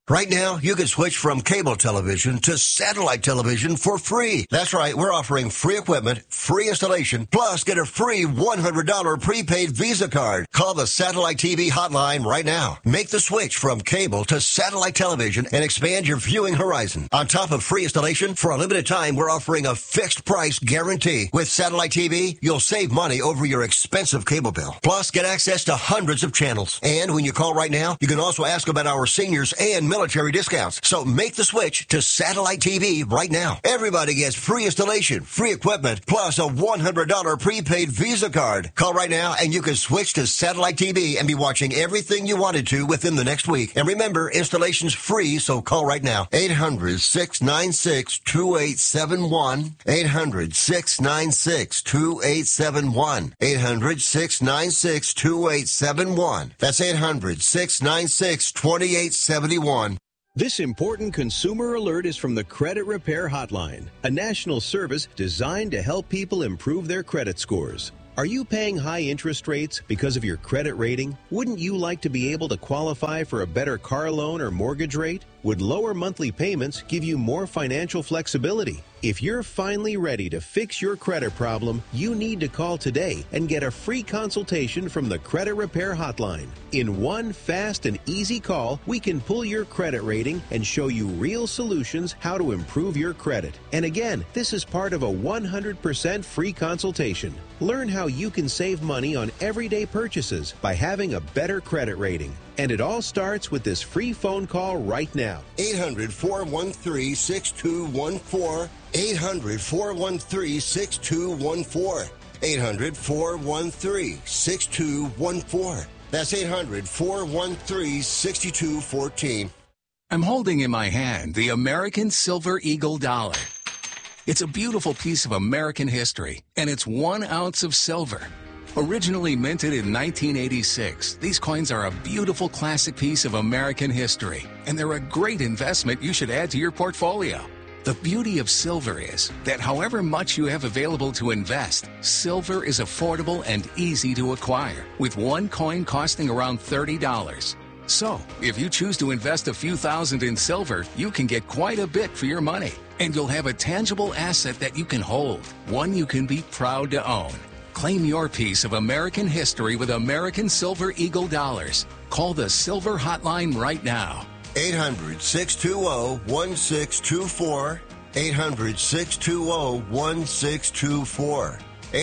Right now, you can switch from cable television to satellite television for free. That's right, we're offering free equipment, free installation, plus get a free $100 prepaid Visa card. Call the Satellite TV hotline right now. Make the switch from cable to satellite television and expand your viewing horizon. On top of free installation, for a limited time, we're offering a fixed price guarantee. With Satellite TV, you'll save money over your expensive cable bill. Plus, get access to hundreds of channels. And when you call right now, you can also ask about our seniors and military discounts. So make the switch to Satellite TV right now. Everybody gets free installation, free equipment, plus a $100 prepaid Visa card. Call right now and you can switch to Satellite TV and be watching everything you wanted to within the next week. And remember, installation's free, so call right now. 800-696-2871. 800-696-2871. 800-696-2871. That's 800-696-2871. This important consumer alert is from the Credit Repair Hotline, a national service designed to help people improve their credit scores. Are you paying high interest rates because of your credit rating? Wouldn't you like to be able to qualify for a better car loan or mortgage rate? Would lower monthly payments give you more financial flexibility? If you're finally ready to fix your credit problem, you need to call today and get a free consultation from the Credit Repair Hotline. In one fast and easy call, we can pull your credit rating and show you real solutions how to improve your credit. And again, this is part of a 100% free consultation. Learn how you can save money on everyday purchases by having a better credit rating. And it all starts with this free phone call right now. 800-413-6214. 800-413-6214. 800-413-6214. That's 800-413-6214. I'm holding in my hand the American Silver Eagle dollar. It's a beautiful piece of American history, and it's 1 ounce of silver. Originally minted in 1986, these coins are a beautiful classic piece of American history, and they're a great investment you should add to your portfolio. The beauty of silver is that however much you have available to invest, silver is affordable and easy to acquire, with one coin costing around $30. So, if you choose to invest a few thousand in silver, you can get quite a bit for your money, and you'll have a tangible asset that you can hold, one you can be proud to own. Claim your piece of American history with American Silver Eagle dollars. Call the Silver Hotline right now. 800-620-1624. 800-620-1624.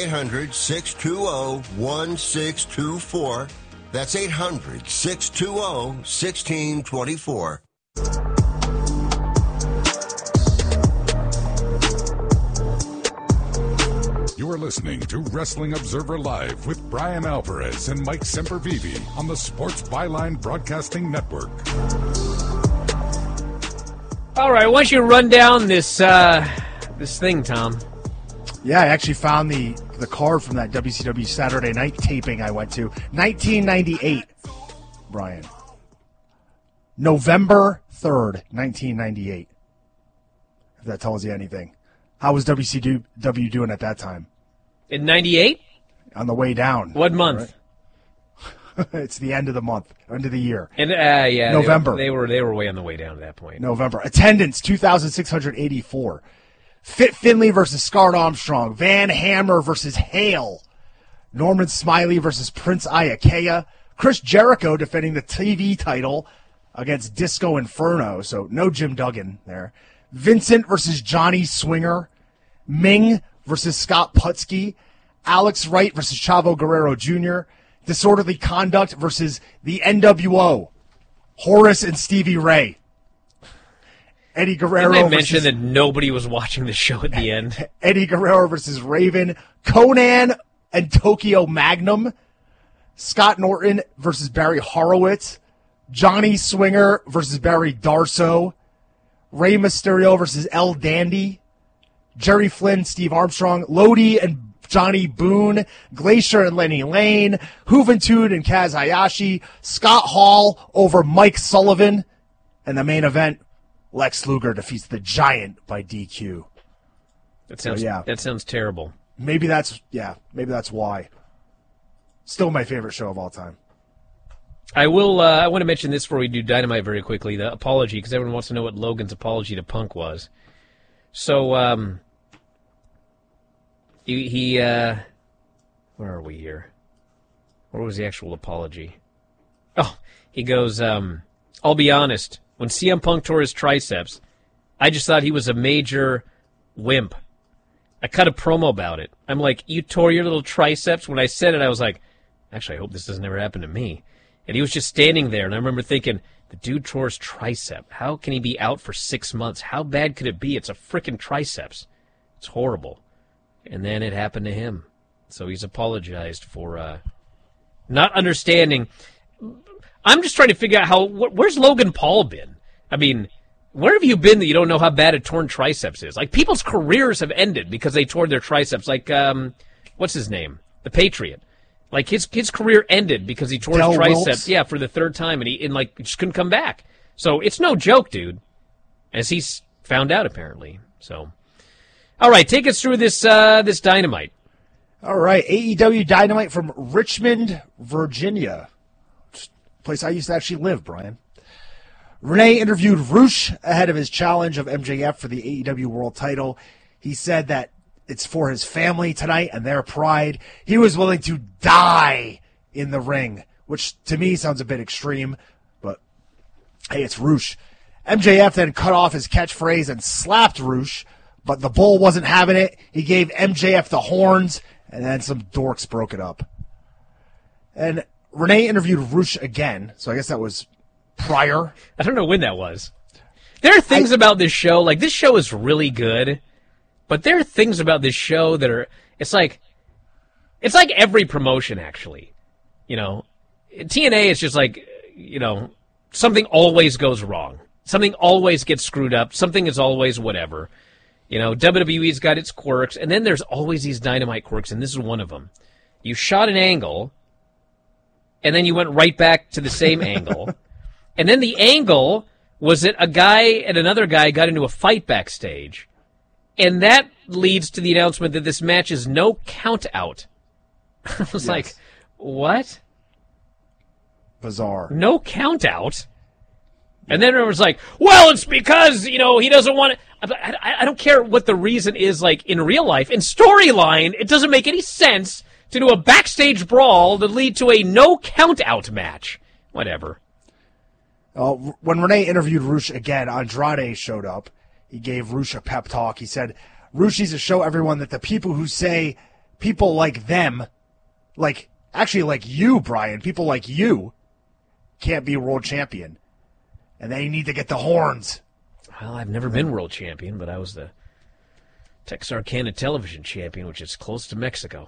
800-620-1624. That's 800-620-1624. You are listening to Wrestling Observer Live with Brian Alvarez and Mike Sempervive on the Sports Byline Broadcasting Network. All right, why don't you run down this thing, Tom? Yeah, I actually found the card from that WCW Saturday night taping I went to. 1998, Brian. November 3rd, 1998. If that tells you anything. How was WCW doing at that time? In 98? On the way down. What month? Right? It's the end of the month, end of the year. And yeah, November. They were way on the way down at that point. November. Attendance 2,684. Fit Finlay versus Scarred Armstrong. Van Hammer versus Hale. Norman Smiley versus Prince Iakea. Chris Jericho defending the TV title against Disco Inferno. So no Jim Duggan there. Vincent versus Johnny Swinger. Ming versus Scott Putski. Alex Wright versus Chavo Guerrero Jr. Disorderly Conduct versus the NWO. Horace and Stevie Ray. Eddie Guerrero. Didn't I mention that nobody was watching the show at the end? Eddie Guerrero versus Raven. Conan and Tokyo Magnum. Scott Norton versus Barry Horowitz. Johnny Swinger versus Barry Darso. Rey Mysterio versus El Dandy. Jerry Flynn, Steve Armstrong. Lodi and Johnny Boone. Glacier and Lenny Lane. Juventud and Kaz Hayashi. Scott Hall over Mike Sullivan. And the main event, Lex Luger defeats the Giant by DQ. That sounds terrible. Maybe that's why. Still my favorite show of all time. I will. I want to mention this before we do Dynamite very quickly. The apology, because everyone wants to know what Logan's apology to Punk was. So, where are we here? What was the actual apology? Oh, he goes, I'll be honest. When CM Punk tore his triceps, I just thought he was a major wimp. I cut a promo about it. I'm like, you tore your little triceps? When I said it, I was like, actually, I hope this doesn't ever happen to me. And he was just standing there, and I remember thinking, the dude tore his tricep. How can he be out for 6 months? How bad could it be? It's a frickin' triceps. It's horrible. And then it happened to him. So he's apologized for not understanding. I'm just trying to figure out where's Logan Paul been? I mean, where have you been that you don't know how bad a torn triceps is? Like, people's careers have ended because they tore their triceps. Like, what's his name? The Patriot. Like, his career ended because he tore his triceps, Wilkes? Yeah, for the third time, and he just couldn't come back. So it's no joke, dude, as he's found out, apparently. So, all right, take us through this Dynamite. All right, AEW Dynamite from Richmond, Virginia. Place I used to actually live, Brian. Renee interviewed Rush ahead of his challenge of MJF for the AEW World title. He said that it's for his family tonight and their pride. He was willing to die in the ring, which to me sounds a bit extreme, but hey, it's Rush. MJF then cut off his catchphrase and slapped Rush, but the Bull wasn't having it. He gave MJF the horns, and then some dorks broke it up. And Renee interviewed Rush again, so I guess that was prior. I don't know when that was. There are things about this show, like this show is really good, but there are things about this show that are, it's like every promotion, actually. You know, TNA is just like, you know, something always goes wrong. Something always gets screwed up. Something is always whatever. You know, WWE's got its quirks, and then there's always these Dynamite quirks, and this is one of them. You shot an angle, and then you went right back to the same angle, and then the angle was that a guy and another guy got into a fight backstage. And that leads to the announcement that this match is no count out. I was like, what? Bizarre. No count out? And then it was like, well, it's because, you know, he doesn't want to. I don't care what the reason is, like, in real life. In storyline, it doesn't make any sense to do a backstage brawl that lead to a no count out match. Whatever. When Renee interviewed Rush again, Andrade showed up. He gave Rush a pep talk. He said, Rush needs to show everyone that the people who say people like them, like, actually like you, Brian, people like you, can't be world champion. And they need to get the horns. Well, I've never been world champion, but I was the Texarkana television champion, which is close to Mexico.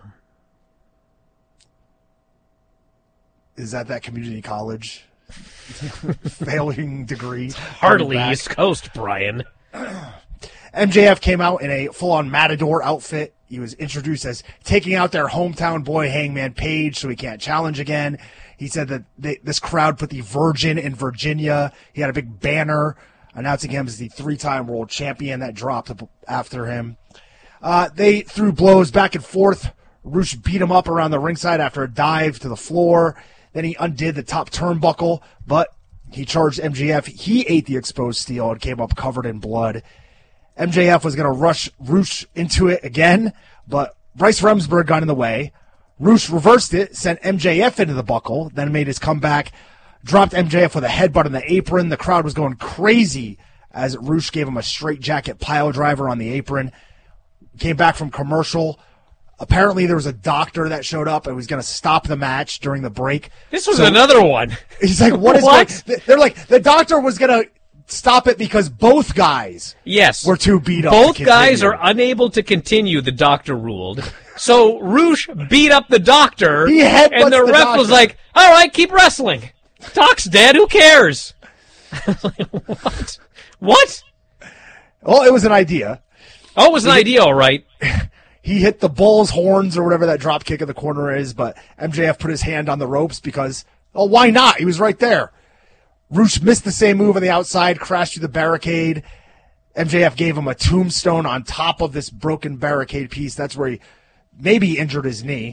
Is that community college failing degree? Hardly East Coast, Brian. MJF came out in a full-on Matador outfit. He was introduced as taking out their hometown boy, Hangman Page, so he can't challenge again. He said that this crowd put the Virgin in Virginia. He had a big banner announcing him as the 3-time world champion that dropped after him. They threw blows back and forth. Rush beat him up around the ringside after a dive to the floor. Then he undid the top turnbuckle, but he charged MJF. He ate the exposed steel and came up covered in blood. MJF was going to rush Rush into it again, but Bryce Remsburg got in the way. Rush reversed it, sent MJF into the buckle, then made his comeback, dropped MJF with a headbutt on the apron. The crowd was going crazy as Rush gave him a straightjacket pile driver on the apron. Came back from commercial. Apparently there was a doctor that showed up and was going to stop the match during the break. This was another one. He's like, what? They're like, the doctor was going to stop it because both guys were too beat up. Both guys are unable to continue, the doctor ruled. So Rush beat up the doctor, and the ref was like, all right, keep wrestling. Doc's dead, who cares? I was like, what? What? Well, it was an idea. Oh, it was an idea, all right. He hit the bull's horns or whatever that drop kick in the corner is, but MJF put his hand on the ropes because, why not? He was right there. Rush missed the same move on the outside, crashed through the barricade. MJF gave him a tombstone on top of this broken barricade piece. That's where he maybe injured his knee.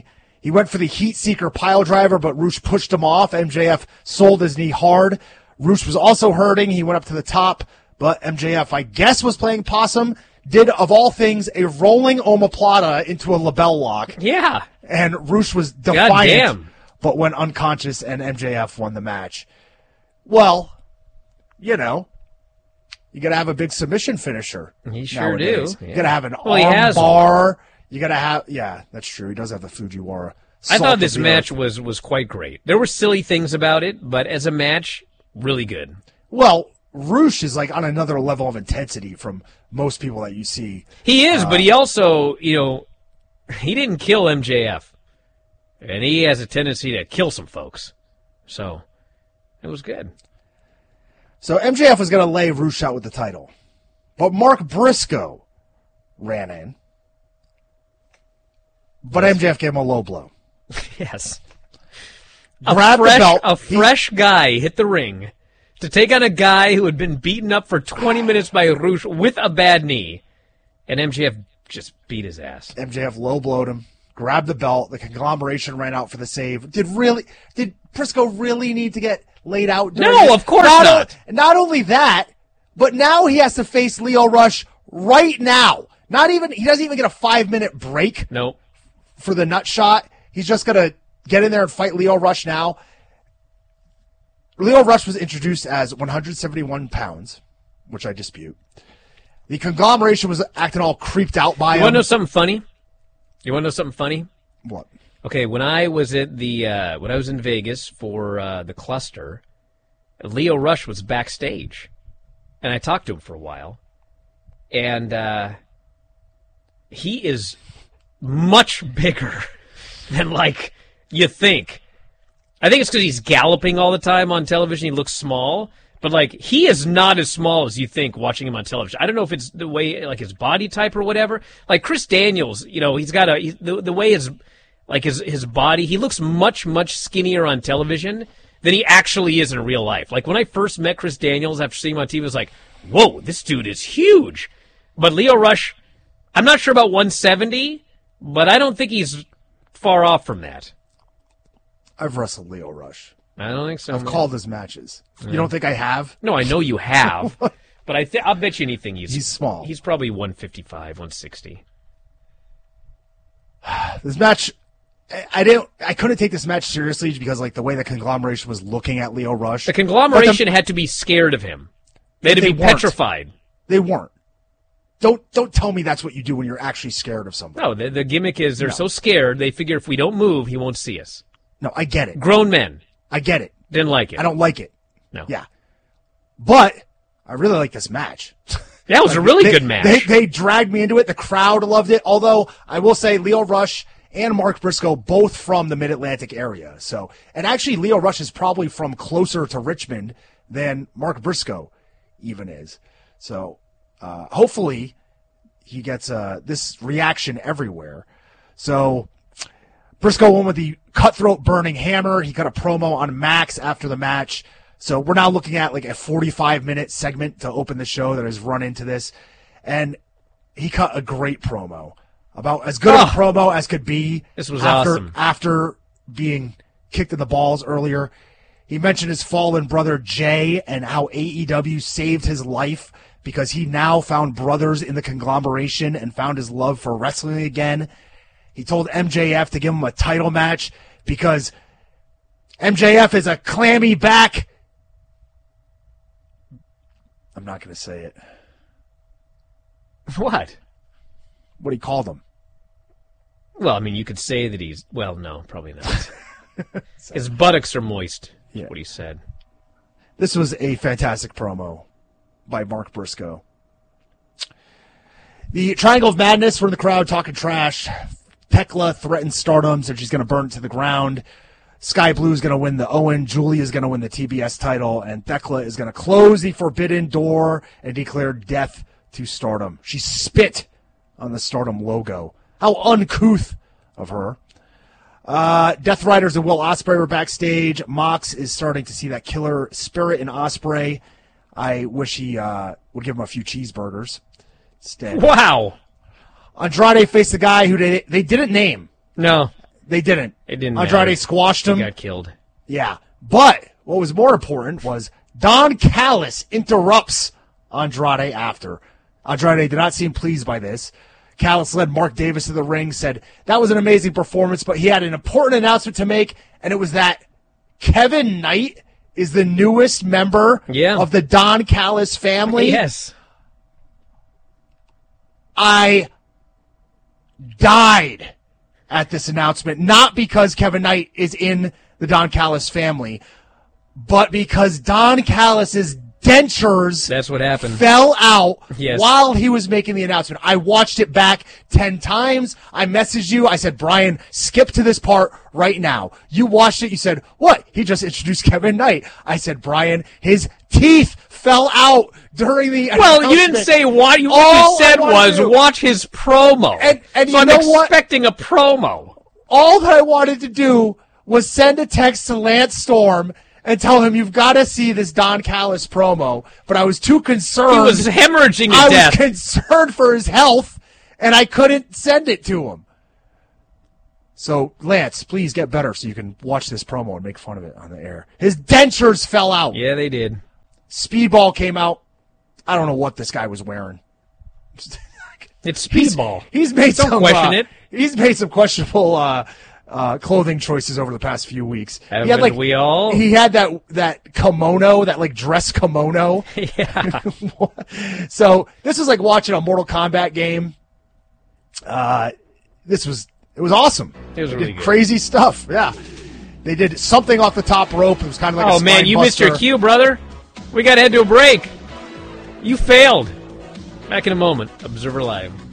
He went for the heat seeker pile driver, but Rush pushed him off. MJF sold his knee hard. Rush was also hurting. He went up to the top, but MJF, I guess, was playing possum. Did, of all things, a rolling omoplata into a label lock. Yeah. And Rush was defiant, Goddamn. but went unconscious, and MJF won the match. Well, you know, you got to have a big submission finisher. You sure nowadays. do. You got to have an Well, he arm has bar. You got to have, yeah, that's true. He does have the Fujiwara. I Salt thought of this the match earth. was quite great. There were silly things about it, but as a match, really good. Well, Rush is like on another level of intensity from most people that you see. He is, but he also, you know, he didn't kill MJF. And he has a tendency to kill some folks. So, it was good. So MJF was going to lay Rush out with the title. But Mark Briscoe ran in. But MJF gave him a low blow. Yes. Grabbed the belt. A fresh guy hit the ring to take on a guy who had been beaten up for 20 minutes by Rush with a bad knee. And MJF just beat his ass. MJF low blowed him, grabbed the belt. The conglomeration ran out for the save. Did Briscoe really need to get laid out? No, of course not. Not only that, but now he has to face Lio Rush right now. He doesn't even get a 5-minute break. Nope. For the nut shot. He's just going to get in there and fight Lio Rush now. Lio Rush was introduced as 171 pounds, which I dispute. The conglomeration was acting all creeped out by him. You want to know something funny? What? Okay, when I was at when I was in Vegas for the Cluster, Lio Rush was backstage, and I talked to him for a while, and he is much bigger than like you think. I think it's because he's galloping all the time on television. He looks small, but like he is not as small as you think watching him on television. I don't know if it's the way like his body type or whatever. Like Chris Daniels, you know, he's got the way his body. He looks much skinnier on television than he actually is in real life. Like when I first met Chris Daniels after seeing him on TV, I was like, "Whoa, this dude is huge." But Lio Rush, I'm not sure about 170. But I don't think he's far off from that. I've wrestled Lio Rush. I don't think so. I've called his matches. You don't think I have? No, I know you have. But I'll bet you anything he's small. He's probably 155, 160. This match, I couldn't take this match seriously because like the way the conglomeration was looking at Lio Rush. The conglomeration had to be scared of him. They had to be petrified. They weren't. Don't tell me that's what you do when you're actually scared of somebody. No, the gimmick is they're so scared, they figure if we don't move, he won't see us. No, I get it. Grown men. I get it. Didn't like it. I don't like it. No. Yeah. But I really like this match. That was a really good match. They dragged me into it. The crowd loved it. Although I will say Lio Rush and Mark Briscoe both from the Mid-Atlantic area. So, and actually Lio Rush is probably from closer to Richmond than Mark Briscoe even is. So, hopefully he gets this reaction everywhere. So Briscoe won with the cutthroat burning hammer. He cut a promo on Max after the match. So we're now looking at like a 45-minute segment to open the show that has run into this. And he cut a great promo. About as good a promo as could be. This was awesome. After being kicked in the balls earlier. He mentioned his fallen brother Jay and how AEW saved his life because he now found brothers in the conglomeration and found his love for wrestling again. He told MJF to give him a title match because MJF is a clammy back. I'm not going to say it. What? What he called him. Well, I mean, you could say that he's... Well, no, probably not. His buttocks are moist, is what he said. This was a fantastic promo by Mark Briscoe. The Triangle of Madness were in the crowd talking trash. Tekla threatens Stardom, said she's going to burn it to the ground. Sky Blue is going to win the Owen. Julie is going to win the TBS title. And Tekla is going to close the forbidden door and declare death to Stardom. She spit on the Stardom logo. How uncouth of her. Death Riders and Will Ospreay were backstage. Mox is starting to see that killer spirit in Ospreay. I wish he would give him a few cheeseburgers instead. Wow. Andrade faced the guy who they didn't name. No. They didn't. It didn't Andrade matter. squashed him. He got killed. Yeah. But what was more important was Don Callis interrupts Andrade after. Andrade did not seem pleased by this. Callis led Mark Davis to the ring, said that was an amazing performance, but he had an important announcement to make, and it was that Kevin Knight is the newest member of the Don Callis family. Yes. I died at this announcement, not because Kevin Knight is in the Don Callis family, but because Don Callis's dentures That's what happened. fell out Yes. while he was making the announcement. I watched it back 10 times. I messaged you. I said, Brian, skip to this part right now. You watched it. You said, what? He just introduced Kevin Knight. I said, Brian, his teeth fell out during the Well, you didn't announcement. say what you said was watch his promo. And so you I'm know what? expecting a promo. All that I wanted to do was send a text to Lance Storm and tell him you've got to see this Don Callis promo, but I was too concerned. He was hemorrhaging to I death. was concerned for his health, and I couldn't send it to him. So, Lance, please get better so you can watch this promo and make fun of it on the air. His dentures fell out. Yeah, they did. Speedball came out. I don't know what this guy was wearing. It's Speedball. He's made Don't some question it. He's made some questionable clothing choices over the past few weeks. Haven't we all? He had that kimono, that like dress kimono. Yeah. So this was like watching a Mortal Kombat game. It was awesome. It was They really did good. crazy stuff. Yeah. They did something off the top rope. It was kind of like a man, you missed your spinebuster. cue, brother. We got to head to a break. You failed. Back in a moment. Observer Live.